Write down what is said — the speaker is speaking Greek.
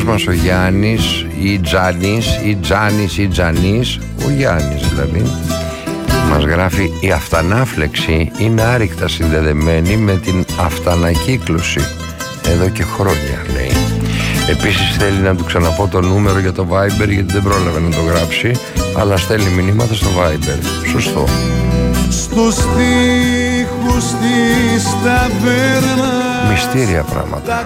φίλος μας ο Γιάννης ή Τζάνης, ο Γιάννης δηλαδή, μας γράφει: η αυτανάφλεξη είναι άρρηκτα συνδεδεμένη με την αυτανακύκλωση εδώ και χρόνια, λέει. Επίσης θέλει να του ξαναπώ το νούμερο για το Viber, γιατί δεν πρόλαβε να το γράψει, αλλά στέλνει μηνύματα στο Viber. Σωστό. Στους τοίχους της ταβέρνας, μυστήρια πράγματα.